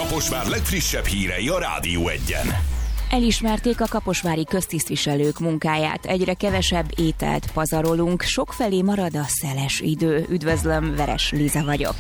Kaposvár legfrissebb hírei a Rádió Egyen. Elismerték a kaposvári köztisztviselők munkáját. Egyre kevesebb ételt pazarolunk, sokfelé marad a szeles idő. Üdvözlöm, Veres Liza vagyok.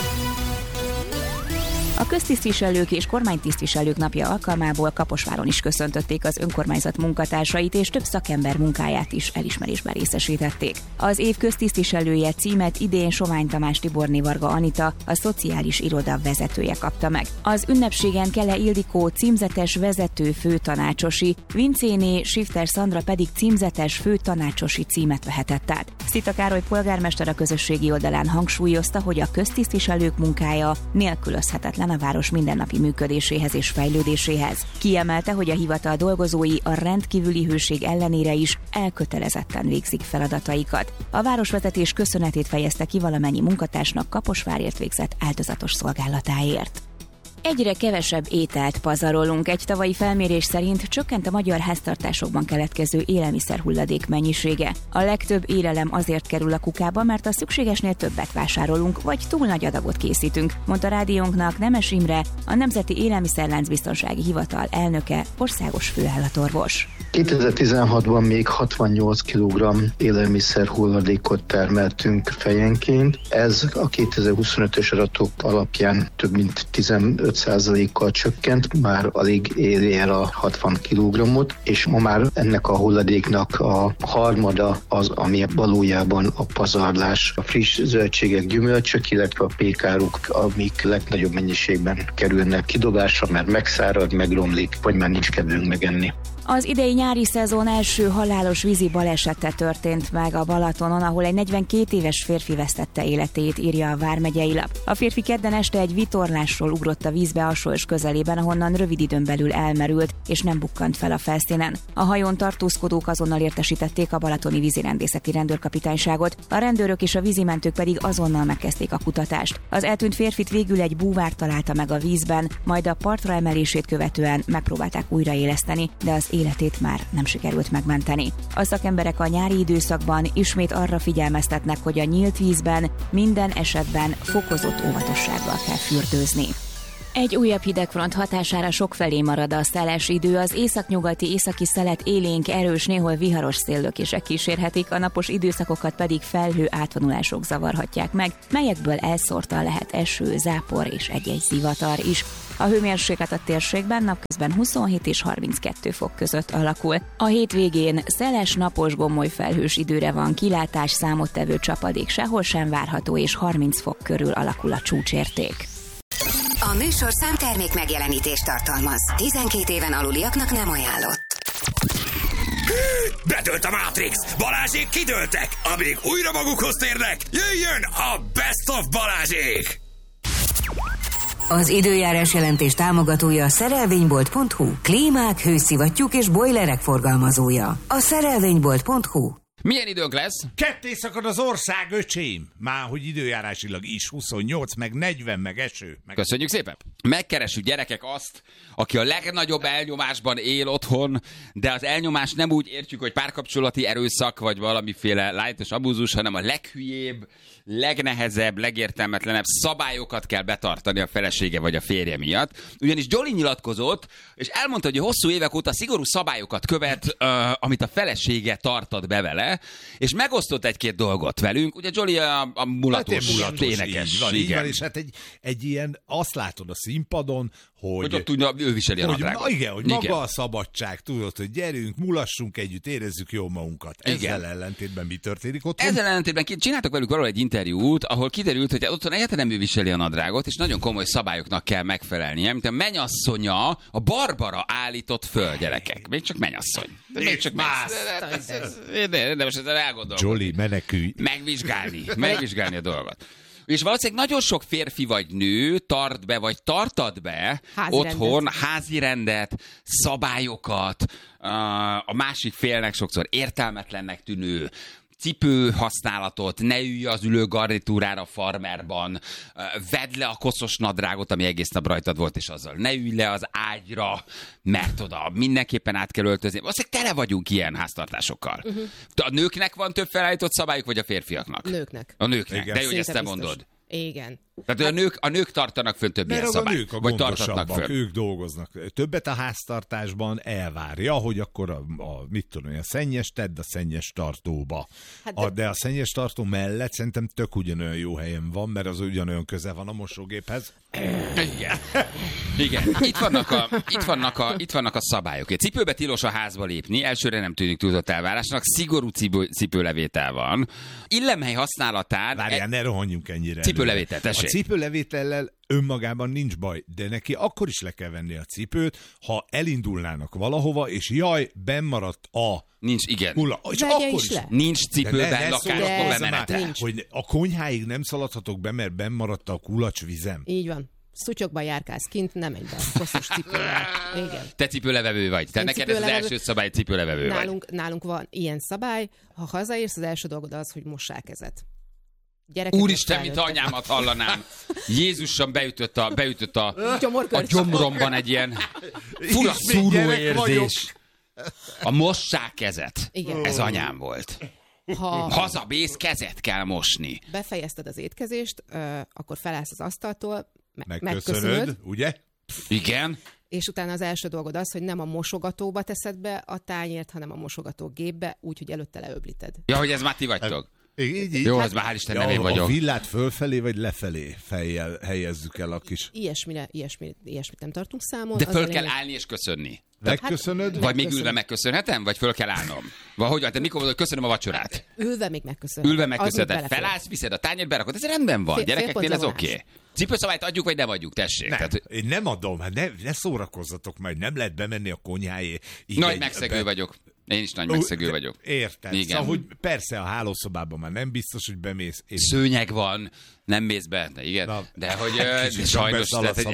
A köztisztviselők és kormánytisztviselők napja alkalmából Kaposváron is köszöntötték az önkormányzat munkatársait, és több szakember munkáját is elismerésben részesítették. Az év köztisztviselője címet idén Sovány Tamás Tiborné Varga Anita, a szociális iroda vezetője kapta meg. Az ünnepségen Kele Ildikó címzetes vezető főtanácsosi, Vincéné Sifter Szandra pedig címzetes főtanácsosi címet vehetett át. Szita Károly polgármester a közösségi oldalán hangsúlyozta, hogy a köztisztviselők munkája nélkülözhetetlen a város mindennapi működéséhez és fejlődéséhez. Kiemelte, hogy a hivatal dolgozói a rendkívüli hőség ellenére is elkötelezetten végzik feladataikat. A városvezetés köszönetét fejezte ki valamennyi munkatársnak Kaposvárért végzett áldozatos szolgálatáért. Egyre kevesebb ételt pazarolunk. Egy tavalyi felmérés szerint csökkent a magyar háztartásokban keletkező élelmiszerhulladék mennyisége. A legtöbb élelem azért kerül a kukába, mert a szükségesnél többet vásárolunk, vagy túl nagy adagot készítünk, mondta rádiónknak Nemes Imre, a Nemzeti Élelmiszerláncbiztonsági Hivatal elnöke, országos főállatorvos. 2016-ban még 68 kg élelmiszer hulladékot termeltünk fejenként. Ez a 2025-ös adatok alapján több mint 15%-kal csökkent, már alig éri el a 60 kg-ot, és ma már ennek a hulladéknak a harmada az, ami valójában a pazarlás. A friss zöldségek, gyümölcsök, illetve a pékáruk, amik legnagyobb mennyiségben kerülnek kidobásra, mert megszárad, megromlik, vagy már nincs kedvünk megenni. Az idei nyári szezon első halálos vízi balesete történt meg a Balatonon, ahol egy 42 éves férfi vesztette életét, írja a Vármegyei Lap. A férfi kedden este egy vitorlásról ugrott a vízbe a Solyos közelében, ahonnan rövid időn belül elmerült, és nem bukkant fel a felszínen. A hajón tartózkodók azonnal értesítették a balatoni vízirendészeti rendőrkapitányságot, a rendőrök és a vízimentők pedig azonnal megkezdték a kutatást. Az eltűnt férfit végül egy búvár találta meg a vízben, majd a partra emelését követően megpróbálták újraéleszteni, de az életét már nem sikerült megmenteni. A szakemberek a nyári időszakban ismét arra figyelmeztetnek, hogy a nyílt vízben minden esetben fokozott óvatossággal kell fürdőzni. Egy újabb hidegfront hatására sokfelé marad a szeles idő, az északnyugati északi szelet élénk, erős, néhol viharos széllökések kísérhetik, a napos időszakokat pedig felhő átvonulások zavarhatják meg, melyekből elszórtan lehet eső, zápor és egy-egy zivatar is. A hőmérséklet a térségben napközben 27 és 32 fok között alakul. A hétvégén szeles, napos, gomoly felhős időre van kilátás, számottevő csapadék sehol sem várható, és 30 fok körül alakul a csúcsérték. A műsorszám termék megjelenítést tartalmaz. 12 éven aluliaknak nem ajánlott. Bedőlt a Matrix! Balázsék kidőltek! Amíg újra magukhoz térnek, jöjjön a Best of Balázsék! Az időjárás jelentés támogatója a szerelvénybolt.hu. Klímák, hőszivattyúk és bojlerek forgalmazója. A szerelvénybolt.hu. Milyen időnk lesz? Ketté szakad az ország, öcsém! Már hogy időjárásilag is 28, meg 40, meg eső. Meg... Köszönjük szépen! Megkeressük, gyerekek, azt, aki a legnagyobb elnyomásban él otthon, de az elnyomás nem úgy értjük, hogy párkapcsolati erőszak, vagy valamiféle lájtos abúzus, hanem a leghülyébb, legnehezebb, legértelmetlenebb szabályokat kell betartani a felesége vagy a férje miatt. Ugyanis Jolly nyilatkozott, és elmondta, hogy hosszú évek óta szigorú szabályokat követ, amit a felesége tartat be vele, és megosztott egy-két dolgot velünk. Ugye Jolly a mulatos énekes. Így van, és hát egy ilyen, azt látod a színpadon, hogy ott tudja, ő viseli a nadrágot. Igen, hogy maga a szabadság, tudod, hogy gyerünk, mulassunk együtt, érezzük jól magunkat. Ezzel ellentétben mi történik ott? Ezzel ellentétben csináltak velük valahol egy interjút, ahol kiderült, hogy otthon egyáltalán nem ő viseli a nadrágot, és nagyon komoly szabályoknak kell megfelelnie, mint a mennyasszonya, a Barbara állított föl, gyerekek. Még csak mennyasszony. Még csak de most ezzel elgondolkodni. Jolly, menekülj. Megvizsgálni a dolgot. És valószínűleg nagyon sok férfi vagy nő tart be, vagy tartat be otthon házi rendet, szabályokat, a másik félnek sokszor értelmetlennek tűnő cipő használatot, ne ülj az ülő garnitúrára farmerban, vedd le a koszos nadrágot, ami egész nap rajtad volt, és azzal ne ülj le az ágyra, mert oda mindenképpen át kell öltözni. Valószínűleg tele vagyunk ilyen háztartásokkal. A nőknek van több felállított szabályok, vagy a férfiaknak? Nőknek. A nőknek. Igen. De jó, hogy ezt te biztos. mondod. Igen. Tehát a nők tartanak fönn több ilyen szabályt. Nők a vagy tartatnak fönn. Ők dolgoznak többet a háztartásban, elvárja, hogy akkor a szennyes tedd a szennyes tartóba. De a szennyes tartó mellett szerintem tök ugyanolyan jó helyen van, mert az ugyanolyan közel van a mosógéphez. Igen. Itt vannak a szabályok. Egy cipőbe tilos a házba lépni, elsőre nem tűnik túlzott elvárásnak, szigorú cipőlevétel van. Illemhely használatán... Várjál, ne rohanjunk ennyire. Cipőlevétel, tessék. A cipőlevétellel önmagában nincs baj, de neki akkor is le kell venni a cipőt, ha elindulnának valahova, és bennmaradt a... Nincs, igen. És akkor is. Nincs cipőben lakásba bemenete. Hogy a konyháig nem szaladhatok be, mert bennmaradt a kulacsvizem. Így van. Szutyokban járkálsz kint, nem menj be koszos cipővel. Igen. Te cipőlevevő vagy. Te neked ez az első szabály, cipőlevevő vagy. Nálunk van ilyen szabály. Ha hazaérsz, az első dolgod az, hogy mossál kezet. Úristen, mint anyámat hallanám. Jézusom beütött a gyomromban egy ilyen fura szúró érzés. A mossák kezet. Igen. Ez anyám volt. Ha hazamész, kezet kell mosni. Befejezted az étkezést, akkor felállsz az asztaltól, megköszönöd, ugye? Igen. És utána az első dolgod az, hogy nem a mosogatóba teszed be a tányért, hanem a mosogatógépbe, úgyhogy előtte leöblíted. Ja, hogy ez már ti vagytok. Így. Jó, ez már hál' Isten nem én vagyok. A villát fölfelé vagy lefelé fejjel helyezzük el a kis... Ilyesmit nem tartunk számon. De föl kell állni és köszönni. Megköszönöd? Vagy még ülve megköszönhetem? Vagy föl kell állnom? Vagy te mikor mondod, hogy köszönöm a vacsorát? Ülve még megköszönhetem. Ülve megköszönhetem. Felállsz, viszed a tányért, berakod. Ez rendben van. Gyerekeknél ez oké. Cipőszabályt adjuk, vagy nem adjuk? Tessék. Nem, én nem adom. Ne szórakozzatok majd. Nem lehet bemenni a konyháé. Nagy megszegő vagyok. Én is nagy megszegő vagyok. Érted. Igen. Szóval, hogy persze a hálószobában már nem biztos, hogy bemész. Szőnyeg van, nem mész be, de igen. Na, de hogy sajnos...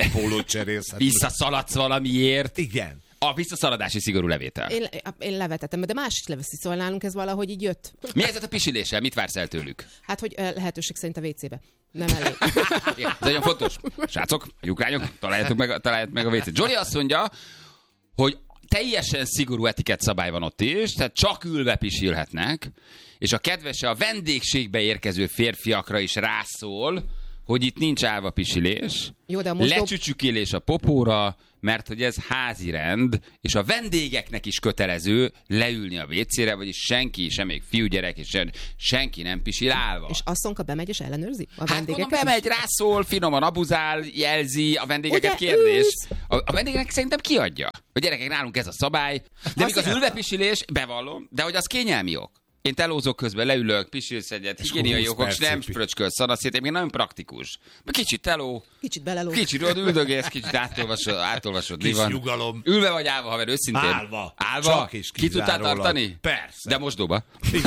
Visszaszaladsz valamiért. Igen. A visszaszaladási szigorú levétel. Én levetettem, de más is leveszi, szóval nálunk ez valahogy így jött. Mi ez a pisiléssel? Mit vársz el tőlük? Hát, hogy lehetőség szerint a WC-be. Nem elég. Ez nagyon fontos. Srácok, lyukrányok, találjátok meg a WC-t. Zsoli azt mondja, hogy teljesen szigorú etikett szabály van ott is, tehát csak ülve pisilhetnek, és a kedvese a vendégségbe érkező férfiakra is rászól, hogy itt nincs állva pisilés, lecsücsükélés a popóra, mert hogy ez házi rend, és a vendégeknek is kötelező leülni a WC-re, vagyis senki, sem még fiúgyerek, és senki nem pisil állva. És asszonka bemegy és ellenőrzi a vendégeket? Hát bemegy, rászól, finoman abuzál, jelzi a vendégeket, kérdés. A vendégeknek szerintem kiadja. A gyerekek, nálunk ez a szabály, de még az ülvepisilés, bevallom, de hogy az kényelmi ok. Én telózok közben, leülök, pisilsz egyet, higiéniai okok, és nem spröcskölsz szanaszét, én nagyon praktikus. Kicsit teló, kicsit beleló. Kicsit üldögész, kicsit átolvasod. Kis nyugalom. Ülve vagy állva, haver, őszintén? Állva. Csak is ki tudtál tartani? Persze. De mosdóba.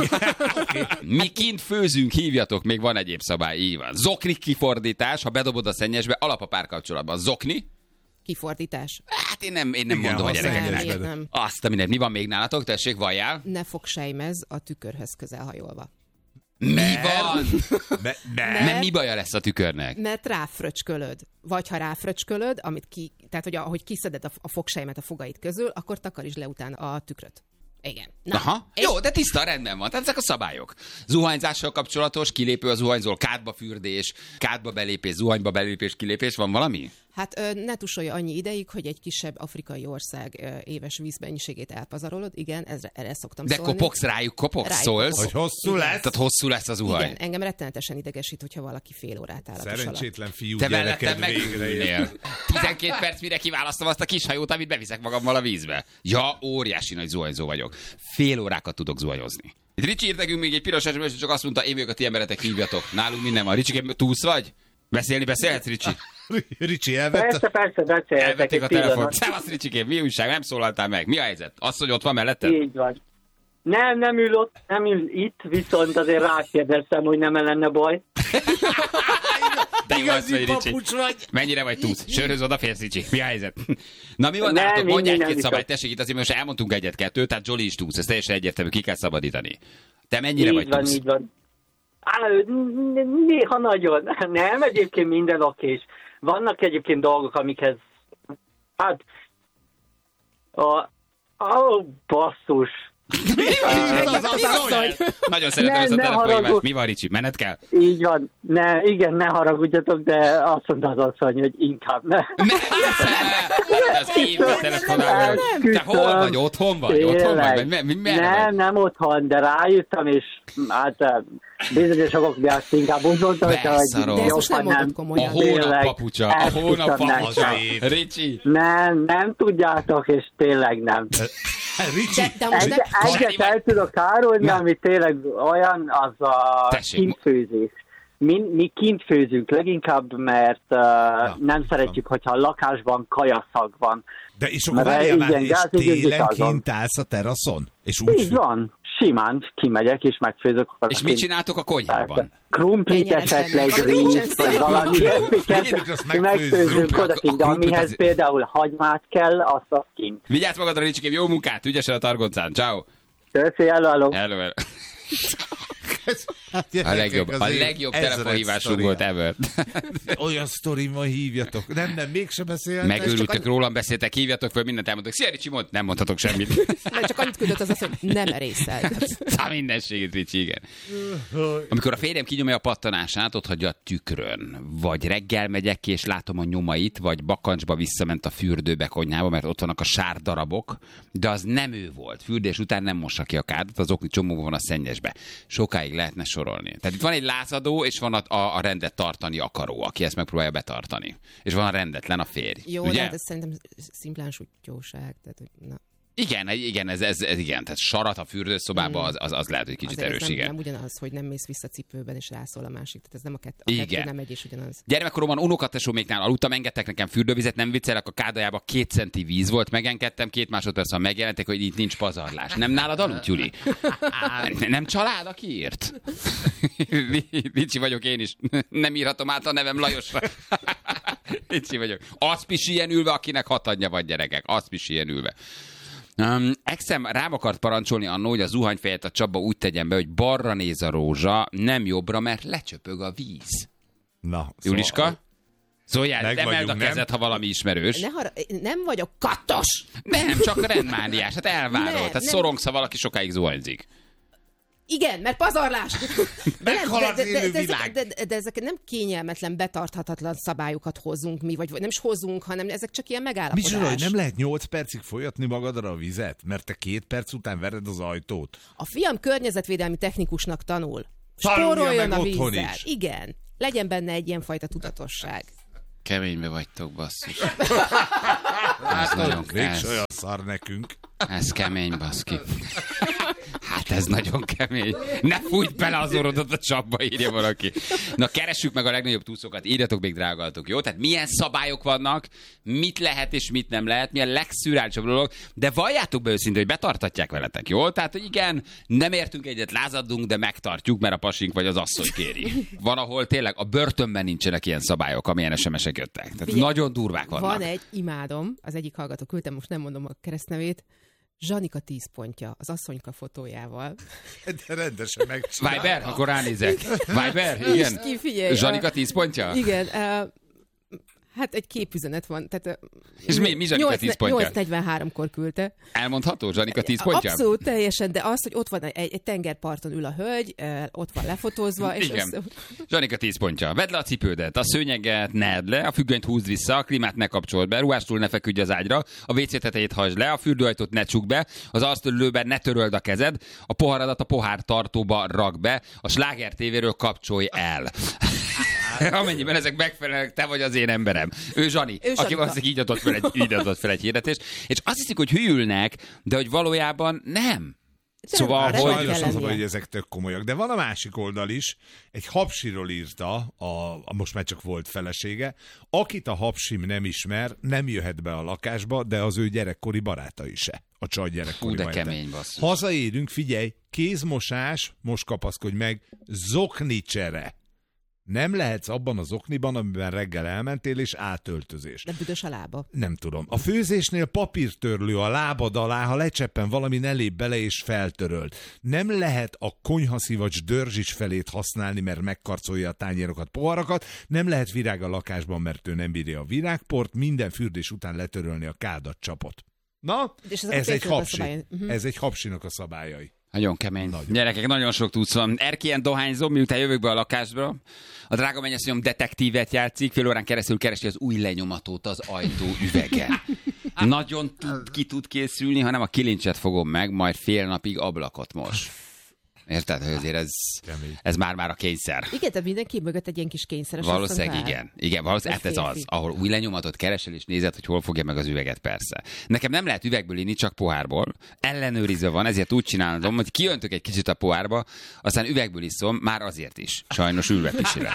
Mi kint főzünk, hívjatok, még van egyéb szabály, így van. Zokni kifordítás, ha bedobod a szennyesbe, alap a párkapcsolatban. Zokni. Kifordítás. Hát én nem mondom a gyerekeknek. Azt a mindent. Mi van még nálatok? Tessék, valljál. Ne fogsejmez a tükörhöz közel hajolva. Mi van? Mert mi baja lesz a tükörnek? Mert ráfröcskölöd. Vagy ha ráfröcskölöd, tehát hogy ahogy kiszeded a fogsejmet a fogaid közül, akkor takarítsd le utána a tükröt. Igen. Na, aha. Jó, de tiszta, rendben van. Tehát ezek a szabályok. Zuhanyzással kapcsolatos, kilépő a zuhanyzól, kádba fürdés, kádba belépés, zuhanyba belépés, kilépés, van valami? Hát ne tusolja annyi ideig, hogy egy kisebb afrikai ország éves vízmennyiségét elpazarolod. Igen, erre szoktam szólni. De kopogsz, szólsz? Hogy hosszú lesz? Tehát hosszú lesz az zuhany. Igen, engem rettenetesen idegesít, hogyha valaki fél órát áll a dusz alatt. Szerencsétlen fiú gyereked végre ér. 12 perc, mire kiválasztom azt a kis hajót, amit beviszek magammal a vízbe. Ja, óriási nagy zuhanyzó vagyok. Fél órákat tudok zuhanyozni. Itt Ricsi írt nekünk még egy piros SMS, és csak azt mondta, én vagyok a ti emberetek, hívjatok. Nálunk minden van. Ricsi, túlsz vagy? Beszélhetsz, Ricsi? Ricsi elvett? Persze, beszélhetek. Elvették a telefont. Szevasz, Ricsikém, mi újság? Nem szólaltál meg. Mi a helyzet? Az, hogy ott van melletted? Így van. Nem ül ott, nem ül itt, viszont azért rákérdeztem, hogy nem lenne baj. De jó az, hogy Ricsi. Mennyire vagy túsz? Sörhöz odaférsz, Ricsi. Mi a helyzet? Na mi van nálatok? Mondj egy-két szabályt, tessék, itt azért most elmondtunk egyet-kettőt, tehát Zsoli is túsz. Ez teljesen egyértelmű, ki kell szabadítani. Te mennyire vagy túsz? Így van. Néha nagyon. Nem, egyébként minden okés. Vannak egyébként dolgok, amikhez... Hát... basszus. Nagyon szeretem ezt a telefonhívást. Mi van, Ricsi? Menet kell? Így van. Ne haragudjatok, de azt mondta az asszony, hogy inkább ne. Az én telefonálom. Te hol vagy? Otthon vagy? Nem otthon, de rájöttem, és hát bizonyos okok miatt inkább úgy mondtam, hogy nem a hónap papucsa. A hónap papucsa. Ricsi. Nem tudjátok, és tényleg nem. Egyet el tudok árulni, ami tényleg olyan, az a kintfőzés. Mi kint főzünk leginkább, mert nem szeretjük, hogyha a lakásban kajaszag van. De és akkor várjál, és télen kint állsz a teraszon? És úgy így van. Simán kimegyek, és megfőzök. És mit csináltok a konyhában? Krumplit esetleg, rizs, vagy valami megfőzünk odakint, de amihez például hagymát kell, azt kint. Vigyázz magadra, Ricsikém, jó munkát, ügyesen a targoncán, ciao. Köszi, hello. A legjobb telefonhívásunk volt ever. Olyan sztorimmal hívjatok. Nem, mégsem beszéltek. Megőrültök, rólam beszéltek, hívjatok föl, mindent elmondtok. Szia, Ricsi, nem mondhatok semmit. Csak annyit küldött az, hogy nem erészed. Mindenségét, Ricsi, igen. Amikor a férjem kinyomja a pattanását, ott hagyja a tükrön. Vagy reggel megyek ki, és látom a nyomait, vagy bakancsba visszament a fürdőbe, konyhába, mert ott vannak a sárdarabok, de az nem ő volt. Fürdés után nem mossa ki a kádat, az okni csomóban van a szennyesbe. Sokáig lehetne sorolni. Tehát itt van egy lázadó, és van a rendet tartani akaró, aki ezt megpróbálja betartani. És van a rendetlen, a férj. Jó, ugye? hát ez szerintem szimplán sutyóság. Tehát, na. Igen, ez igen. Tehát sarat a fürdőszobába, az lehet, hogy kicsit erős, igen. Nem ugyanaz, hogy nem mész vissza cipőben, és rászól a másik. Tehát ez nem a kettő nem egy és ugyanaz. Gyermekkoromban unokatesóméknál aludtam, engedtek nekem fürdővizet, nem viccelek, a kádajába 2 centi víz volt, megengedtem, 2 másodperc megjelentek, hogy itt nincs pazarlás. Nem nálad aludt, Juli? Nem család, aki írt? Ricsi vagyok én is. Nem írhatom át a nevem Lajosra. Ricsi vagyok. Azt pisiljen ülve, akinek 6 anyja van, gyerekek. Azt pisiljen ülve. Exem rám akart parancsolni annó, hogy a zuhanyfejet a Csaba úgy tegyen be, hogy balra néz a rózsa, nem jobbra, mert lecsöpög a víz. Na, Juliska? Szóljál, emeld a kezed, ha valami ismerős. Nem vagyok kattos! Nem, csak rendmániás, hát elvárod. Tehát szorongsz, ha valaki sokáig zuhanyzik. Igen, mert pazarlás! Meghal az élő világ! De ezek nem kényelmetlen, betarthatatlan szabályokat hozunk mi, vagy nem is hozunk, hanem ezek csak ilyen megállapodás. Micsoda, hogy nem lehet 8 percig folyatni magadra a vizet, mert te 2 perc után vered az ajtót? A fiam környezetvédelmi technikusnak tanul. Spóroljon a vízzel. Is. Igen. Legyen benne egy ilyen fajta tudatosság. Keménybe vagytok, basszus. Ez nagyon kemény. Olyan szar nekünk. Ez kemény, baszki. Hát ez nagyon kemény. Ne fújj bele az orrodat a csapba, írja valaki. Na, keressük meg a legnagyobb túszokat, írjatok még, drágaltok, jó? Tehát milyen szabályok vannak, mit lehet és mit nem lehet, milyen legszürreálisabb dolog, de valljátok be őszintén, hogy betartatják veletek, jó? Tehát, hogy igen, nem értünk egyet, lázadunk, de megtartjuk, mert a pasink vagy az asszony kéri. Van, ahol tényleg a börtönben nincsenek ilyen szabályok, amilyen SMS-ek jöttek. Tehát figyelj, nagyon durvák vannak. Van egy imádom, az egyik hallgató küldtem, most nem mondom a keresztnevét, Zsanika 10 pontja, az asszonyka fotójával. De rendesen megcsinálom. Viber? Akkor ránézek. Viber? Igen. Zsanika 10 pontja? Igen. Hát egy képüzenet van. Tehát, és mi Zsanika 10 pontja? 8:43-kor küldte. Elmondható Zsanika 10 pontja? Abszolút teljesen, de az, hogy ott van egy tengerparton ül a hölgy, ott van lefotózva. És igen. Zsanika 10 pontja. Vedd le a cipődet, a szőnyeget ne edd le, a függönyt húzd vissza, a klímát ne kapcsold be, ruhástól ne feküdj az ágyra, a WC tetejét hajtsd le, a fürdőajtót ne csukd be, az arctörlőben ne töröld a kezed, a poharadat a pohártartóba rakd be, a Sláger TV-ről kapcsolj el. Amennyiben ezek megfelelnek, te vagy az én emberem. Ő Zsani, aki valószínűleg így adott fel egy hirdetést. És azt hiszik, hogy hülyülnek, de hogy valójában nem. Szóval, hogy ezek tök komolyak. De van a másik oldal is. Egy hapsiról írta, most már csak volt felesége, akit a hapsim nem ismer, nem jöhet be a lakásba, de az ő gyerekkori barátai se. A csaj gyerekkori barátai. De kemény, basszus. Hazaérünk, figyelj, kézmosás, most kapaszkodj meg, zoknicsere. Nem lehetsz abban az okniban, amiben reggel elmentél, és átöltözés. De büdös a lába. Nem tudom. A főzésnél papírtörlő a lábad alá, ha lecseppen valami, ne lép bele és feltöröld. Nem lehet a konyhaszivacs dörzsis felét használni, mert megkarcolja a tányérokat, poharakat. Nem lehet virág a lakásban, mert ő nem bírja a virágport. Minden fürdés után letörölni a kádat csapot. Na, ez egy hapsinak a szabályai. Nagyon kemény. Nagyon. Gyerekek, nagyon sok tudsz van. Erkélyen dohányzom, miután jövök be a lakásba. A drága mennyasszonyom detektívet játszik, fél órán keresztül keresi az új lenyomatot az ajtó üvegen. Nagyon ki tud készülni, hanem a kilincset fogom meg, majd fél napig ablakot mos. Érted, hogy azért ez már a kényszer. Igen, tehát mindenki mögött egy ilyen kis kényszeres. Valószínűleg igen, valószínűleg ez az, ahol új lenyomatot keresel és nézed, hogy hol fogja meg az üveget, persze. Nekem nem lehet üvegből inni, csak pohárból. Ellenőrizve van, ezért úgy csinálom, hogy kiöntök egy kicsit a pohárba, aztán üvegből iszom, már azért is. Sajnos ülve pisire.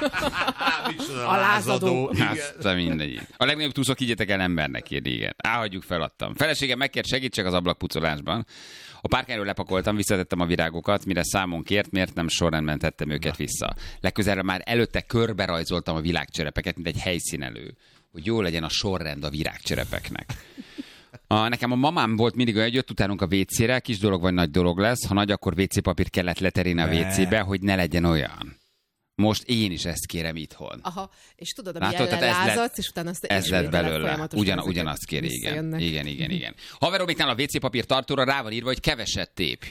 Alázadó. Azt mindegy. A legnagyobb túszok higgyetek el embernek írni, igen. Áhagyjuk, feladtam. Feleségem megkért segítsek az ablakpucolásban. A párkányról lepakoltam, visszatettem a virágokat, mire számon kért, miért nem sorrendben tettem őket vissza. Legközelebb már előtte körbe rajzoltam a virágcserepeket, mint egy helyszínelő, hogy jó legyen a sorrend a virágcserepeknek. Nekem a mamám volt mindig olyan, hogy jött utánunk a WC-re, kis dolog vagy nagy dolog lesz, ha nagy, akkor WC papír kellett leterélni a WC-be, hogy ne legyen olyan. Most én is ezt kérem itthon. Aha, és tudod, ami ellenzadsz, és utána azt ez lett belőle. Ugyanazt kér, igen. Haveromiknál a WC papír tartóra rá van írva, hogy keveset tép.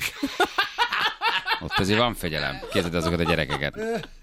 Ott azért van fegyelem. Képzeld azokat a gyerekeket.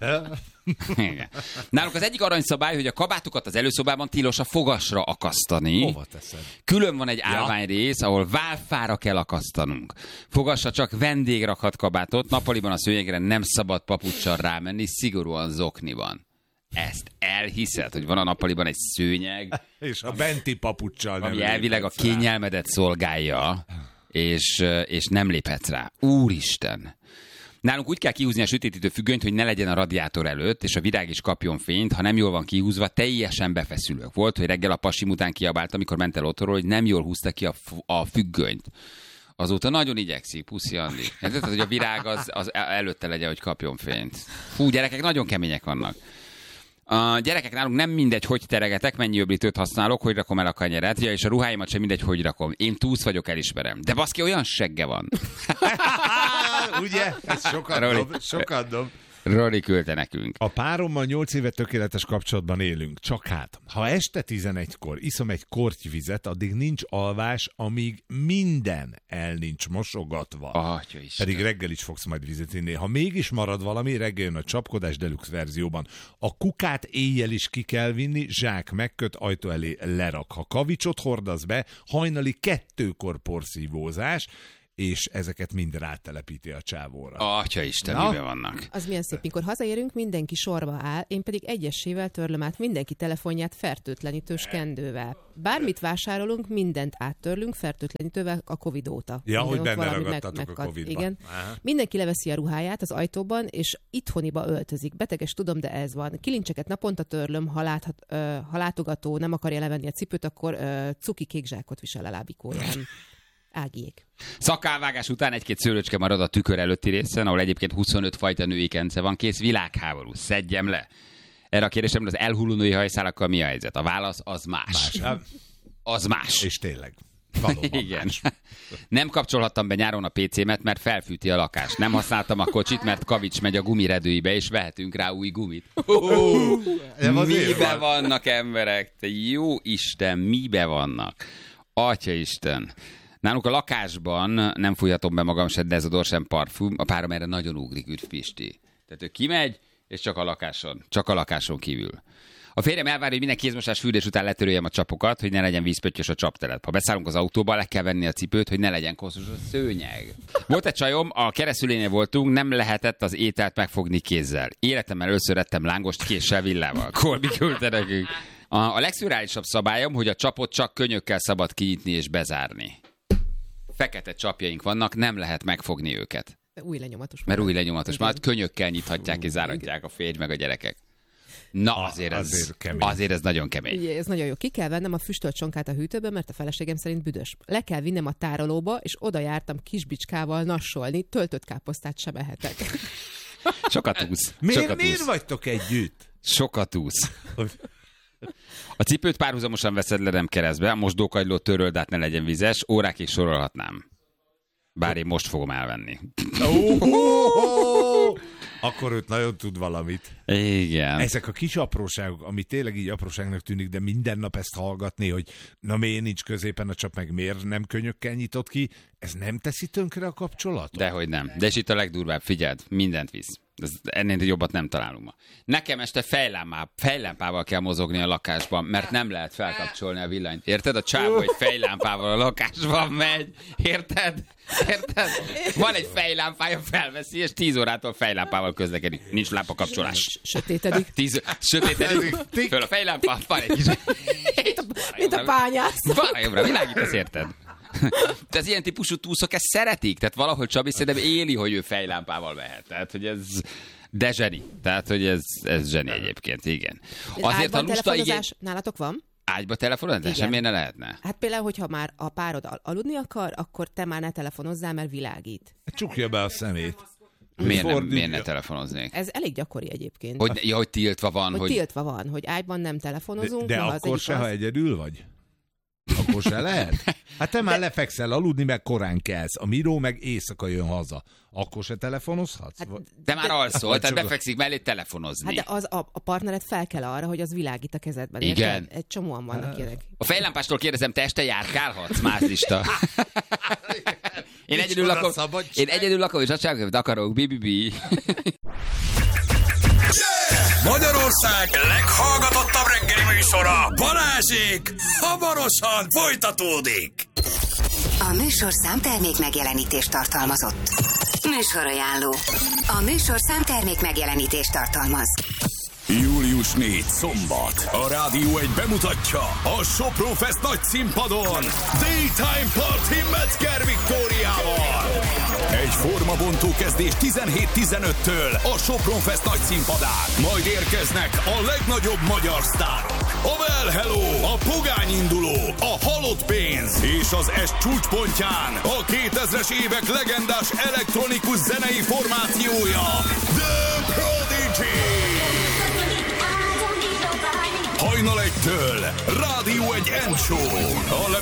Igen. Náluk az egyik aranyszabály, hogy a kabátokat az előszobában tilos a fogasra akasztani. Hova teszed? Külön van egy állványrész, ahol válfára kell akasztanunk. Fogasra csak vendég rakhat kabátot, nappaliban a szőnyegre nem szabad papuccsal rámenni, szigorúan zokniban. Ezt elhiszed, hogy van a nappaliban egy szőnyeg, és a benti papuccsal nem ami elvileg a kényelmedet szolgálja, és nem léphetsz rá. Úristen! Nálunk úgy kell kihúzni a sötétítő függönyt, hogy ne legyen a radiátor előtt, és a virág is kapjon fényt, ha nem jól van kihúzva, teljesen befeszülök. Volt, hogy reggel a pasim után kiabált, amikor ment el otthonról, hogy nem jól húzta ki a függönyt. Azóta nagyon igyekszik, puszi Andi. Tehát, hogy a virág az előtte legyen, hogy kapjon fényt. Fú, gyerekek nagyon kemények vannak. A gyerekek nálunk nem mindegy, hogy teregetek, mennyi öblítőt használok, hogy rakom el a kanyeret, és a ruháimat sem mindegy, hogy rakom. Én túsz vagyok, elismerem. De baszki, olyan segge van. Ugye? Ez sokat dob. Roli küldte nekünk. A párommal 8 éve tökéletes kapcsolatban élünk. Csak hát, ha este 11-kor iszom egy kortyvizet, addig nincs alvás, amíg minden el nincs mosogatva. Pedig reggel is fogsz majd vizet inni. Ha mégis marad valami, reggel jön a csapkodás deluxe verzióban. A kukát éjjel is ki kell vinni, zsák megköt, ajtó elé lerak. Ha kavicsot hordasz be, hajnali 2-kor porszívózás, és ezeket mind rátelepíti a csávóra. Atyaisten, miben vannak? Az milyen szép, mikor hazaérünk, mindenki sorba áll, én pedig egyesével törlöm át mindenki telefonját fertőtlenítős kendővel. Bármit vásárolunk, mindent áttörlünk fertőtlenítővel a Covid óta. Ja, hogy benne ragadtatok a Covid-ba. Igen. Mindenki leveszi a ruháját az ajtóban, és itthoniba öltözik. Beteges, tudom, de ez van. Kilincseket naponta törlöm, ha látogató nem akarja levenni a cipőt, akkor cuki kék zsákot visel a lábikóján. Ágiék. Szakálvágás után egy-két szőlőcske marad a tükör előtti részen, ahol egyébként 25 fajta női kence van, kész világháború. Szedjem le. Erre a kérdésemre az elhulló női hajszálakkal mi a helyzet? A válasz az más. Az más. És tényleg. Igen. Más. Nem kapcsolhattam be nyáron a PC-met, mert felfűti a lakást. Nem használtam a kocsit, mert kavics megy a gumiredőibe, és vehetünk rá új gumit. Mibe vannak emberek? Te jó Isten, mibe vannak? Atyaisten. Nálunk a lakásban nem fújhatom be magam se dezodor, sem parfüm. A párom erre nagyon ugrik, üdv Pisti. Tehát ő kimegy, és csak a lakáson kívül. A férjem elvárja, hogy minden kézmosás fürdés után letöröljem a csapokat, hogy ne legyen vízpöttyös a csaptelep. Ha beszállunk az autóba, le kell venni a cipőt, hogy ne legyen koszos a szőnyeg. Volt egy csajom, a keresztülénél voltunk, nem lehetett az ételt megfogni kézzel. Életemben először ettem lángost késsel, villával. Korbi küldte nekünk. A legszürreálisabb szabályom, hogy a csapot csak könyökkel szabad kinyitni és bezárni. Fekete csapjaink vannak, nem lehet megfogni őket. Új lenyomatos. Mert új lenyomatos. Már könyökkel nyithatják és záratják a férj meg a gyerekek. Na, azért ez nagyon kemény. Igen, ez nagyon jó. Ki kell vennem a füstölt csonkát a hűtőbe, mert a feleségem szerint büdös. Le kell vinnem a tárolóba, és oda jártam kisbicskával nassolni, töltött káposztát sem ehetek. Sokat úsz. Miért vagytok együtt? Sokat úsz. A cipőt párhuzamosan veszed le, nem keresztbe, a mosdókagylót töröld át, ne legyen vizes, órákig sorolhatnám. Bár én most fogom elvenni. akkor őt nagyon tud valamit. Igen. Ezek a kis apróságok, ami tényleg így apróságnak tűnik, de minden nap ezt hallgatni, hogy na miért nincs középen a csap, meg miért nem könyökkel nyitott ki, ez nem teszi tönkre a kapcsolatot? Dehogy nem. De és itt a legdurvább, figyeld, mindent visz. Ennél jobbat nem találunk ma. Nekem este fejlámpával kell mozogni a lakásban, mert nem lehet felkapcsolni a villanyt. Érted? A csávó, hogy fejlámpával a lakásban megy. Érted? Van egy fejlámpája, felveszi, és 10 órától fejlámpával közlekedik. Nincs lámpakapcsolás. Sötétedik. Sötétedik. Föl a fejlámpa, van egy kis... Mint a bányász. Balra világítasz, érted? De az ilyen típusú túszok ezt szeretik, tehát valahol Csabi szerintem éli, hogy ő fejlámpával mehet. Tehát, hogy ez... De zseni. Tehát, hogy ez zseni egyébként, igen. Azért a lusta nálatok van? Ágyba telefonozás? Semmiért ne lehetne? Hát például, hogyha már a párod aludni akar, akkor te már ne telefonozzál, mert világít. Csukja be a szemét. Miért ne telefonoznék? Ez elég gyakori egyébként. Hogy tiltva van. Tiltva van, hogy ágyban nem telefonozunk. De akkor se, ha egyedül vagy? Akkor se lehet? Hát te már lefekszel aludni, meg korán kelsz. A Miró meg éjszaka jön haza. Akkor se telefonozhatsz? Hát, de már alszol, tehát befekszik mellé telefonozni. Hát de a partnered fel kell arra, hogy az világít a kezedben. Igen. Érted? Egy csomóan vannak ilyenek. A fejlámpástól kérdezem, te este járkálhatsz, mázlista? Én egyedül lakom, és azt sem akarok, bi. Magyarország leghallgatottabb reggeli műsora, Balázsék, hamarosan folytatódik. A műsor számtermék megjelenítést tartalmazott. Műsorajánló. A műsor számtermék megjelenítést tartalmaz. Július 4 szombat. A Rádió 1 bemutatja a Sopron Fest nagy színpadon Daytime Party Metzger Viktóriával. Egy formabontó kezdés 17-15-től a Sopron Fest nagy színpadán. Majd érkeznek a legnagyobb magyar sztárok. A Well Hello, a Pogány induló, a Halott pénz és az est csúcspontján a 2000-es évek legendás elektronikus zenei formációja The Prodigy. Hajnal 1-től Rádió 1 End Show. A